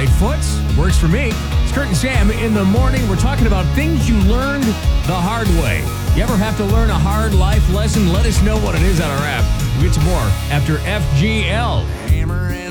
right foot. Works for me. It's Kurt and Sam in the morning. We're talking about things you learned the hard way. You ever have to learn a hard life lesson? Let us know what it is on our app. We'll get to more after FGL. Hammer and